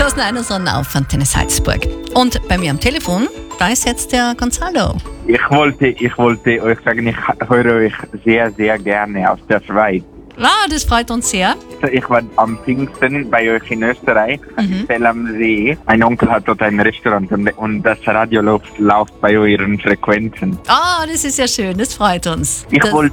Rosenheim Sonnenauf, Antenne Salzburg. Und bei mir am Telefon, da ist jetzt der Gonzalo. Ich wollte euch sagen, ich höre euch sehr, sehr gerne aus der Schweiz. Das freut uns sehr. Ich war am Pfingsten bei euch in Österreich, in Zell am See. Ein Onkel hat dort ein Restaurant und das Radio läuft bei euren Frequenzen. Das ist ja schön, das freut uns. Ich wollte